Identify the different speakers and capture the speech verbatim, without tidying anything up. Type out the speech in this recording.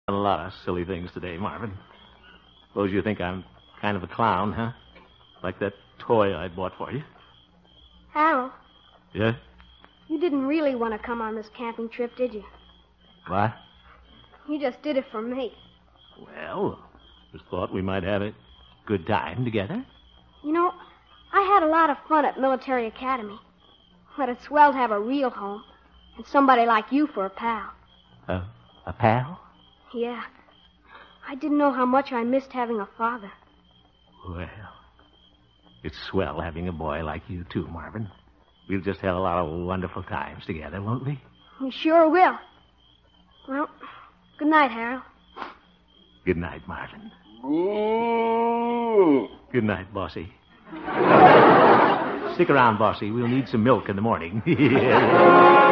Speaker 1: A lot of silly things today, Marvin. Suppose you think I'm kind of a clown, huh? Like that toy I bought for you.
Speaker 2: Harold.
Speaker 1: Yeah?
Speaker 2: You didn't really want to come on this camping trip, did you?
Speaker 1: What?
Speaker 2: You just did it for me.
Speaker 1: Well, just thought we might have a good time together.
Speaker 2: You know, I had a lot of fun at Military Academy. But it's swell to have a real home and somebody like you for a pal.
Speaker 1: Uh, a pal?
Speaker 2: Yeah. I didn't know how much I missed having a father.
Speaker 1: Well, it's swell having a boy like you, too, Marvin. We'll just have a lot of wonderful times together, won't we?
Speaker 2: We sure will. Well, good night, Harold.
Speaker 1: Good night, Marvin.
Speaker 3: Ooh.
Speaker 1: Good night, Bossy. Stick around, Bossy. We'll need some milk in the morning.